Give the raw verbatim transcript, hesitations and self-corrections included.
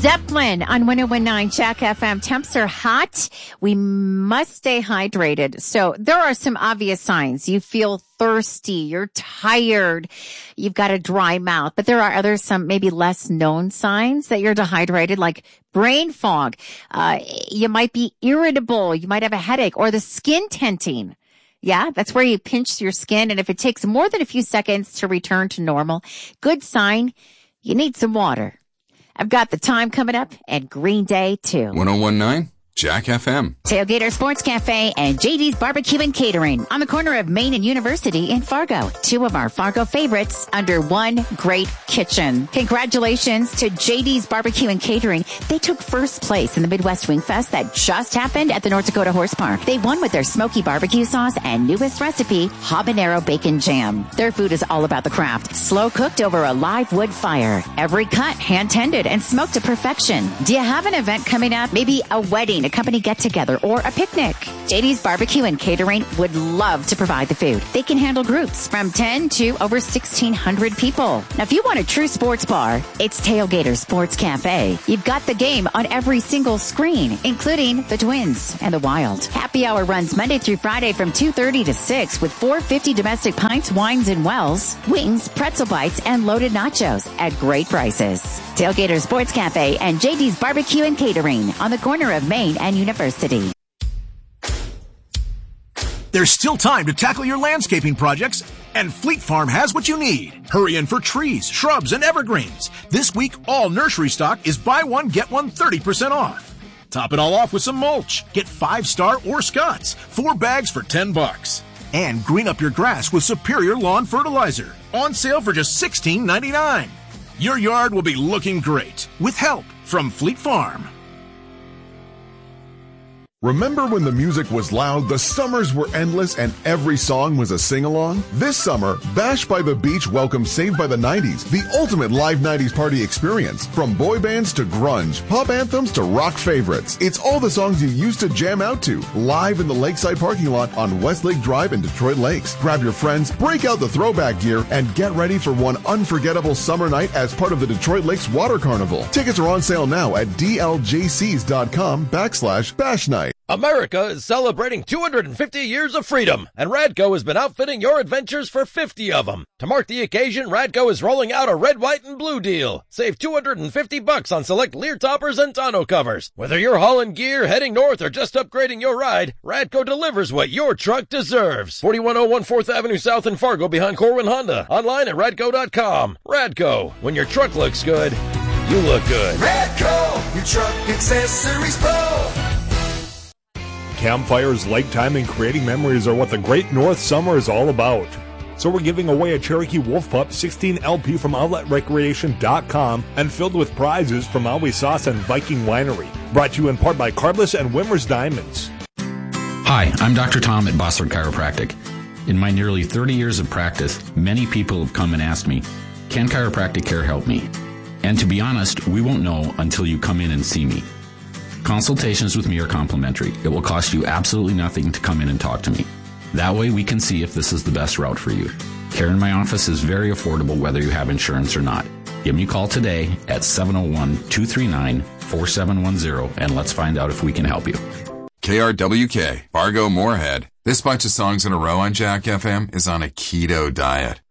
Zeppelin on one oh one point nine Jack F M. Temps are hot. We must stay hydrated. So there are some obvious signs. You feel thirsty. You're tired. You've got a dry mouth. But there are other, some maybe less known signs that you're dehydrated, like brain fog. Uh, you might be irritable. You might have a headache or the skin tenting. Yeah, that's where you pinch your skin. And if it takes more than a few seconds to return to normal, good sign, you need some water. I've got the time coming up and Green Day too. one oh one point nine Jack F M. Tailgater Sports Cafe and J D's Barbecue and Catering on the corner of Main and University in Fargo. Two of our Fargo favorites under one great kitchen. Congratulations to J D's Barbecue and Catering. They took first place in the Midwest Wing Fest that just happened at the North Dakota Horse Park. They won with their smoky barbecue sauce and newest recipe, habanero bacon jam. Their food is all about the craft. Slow cooked over a live wood fire. Every cut hand tended and smoked to perfection. Do you have an event coming up? Maybe a wedding, a company get-together, or a picnic? J D's Barbecue and Catering would love to provide the food. They can handle groups from ten to over sixteen hundred people. Now, if you want a true sports bar, it's Tailgater Sports Cafe. You've got the game on every single screen, including the Twins and the Wild. Happy hour runs Monday through Friday from two thirty to six with four fifty domestic pints, wines, and wells, wings, pretzel bites, and loaded nachos at great prices. Tailgater Sports Cafe and J D's Barbecue and Catering on the corner of Main and University. There's still time to tackle your landscaping projects, and Fleet Farm has what you need. Hurry in for trees, shrubs, and evergreens. This week, all nursery stock is buy one, get one thirty percent off. Top it all off with some mulch. Get five star or Scott's, four bags for ten bucks. And green up your grass with Superior Lawn Fertilizer. On sale for just sixteen ninety-nine. Your yard will be looking great with help from Fleet Farm. Remember when the music was loud, the summers were endless, and every song was a sing-along? This summer, Bash by the Beach welcomes Saved by the nineties, the ultimate live nineties party experience. From boy bands to grunge, pop anthems to rock favorites. It's all the songs you used to jam out to, live in the Lakeside parking lot on Westlake Drive in Detroit Lakes. Grab your friends, break out the throwback gear, and get ready for one unforgettable summer night as part of the Detroit Lakes Water Carnival. Tickets are on sale now at dljcs.com backslash bash night. America is celebrating two hundred fifty years of freedom, and Radco has been outfitting your adventures for fifty of them. To mark the occasion, Radco is rolling out a red, white, and blue deal. Save two hundred fifty bucks on select Lear toppers and tonneau covers. Whether you're hauling gear, heading north, or just upgrading your ride, Radco delivers what your truck deserves. forty-one oh one fourth Avenue South in Fargo behind Corwin Honda. Online at radco dot com. Radco, when your truck looks good, you look good. Radco, your truck accessories pro. Campfires, lake time, and creating memories are what the Great North Summer is all about. So we're giving away a Cherokee Wolf Pup sixteen L P from outlet recreation dot com and filled with prizes from Maui Sauce and Viking Winery. Brought to you in part by Cardless and Wimmer's Diamonds. Hi, I'm Doctor Tom at Bossard Chiropractic. In my nearly thirty years of practice, many people have come and asked me, can chiropractic care help me? And to be honest, we won't know until you come in and see me. Consultations with me are complimentary. It will cost you absolutely nothing to come in and talk to me. That way we can see if this is the best route for you. Care in my office is very affordable whether you have insurance or not. Give me a call today at seven oh one, two three nine, four seven one zero and let's find out if we can help you. K R W K, Fargo Moorhead. This bunch of songs in a row on Jack F M is on a keto diet.